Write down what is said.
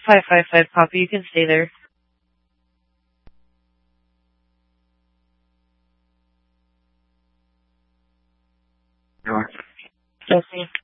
555 copy. You can stay there. Sure. Jesse.